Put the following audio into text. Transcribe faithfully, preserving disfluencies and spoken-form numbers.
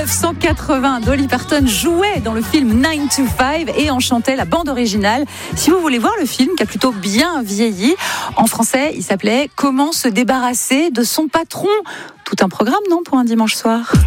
dix-neuf cent quatre-vingts, Dolly Parton jouait dans le film nine to five et en chantait la bande originale. Si vous voulez voir le film, qui a plutôt bien vieilli, en français, il s'appelait « Comment se débarrasser de son patron ». Tout un programme, non, pour un dimanche soir ?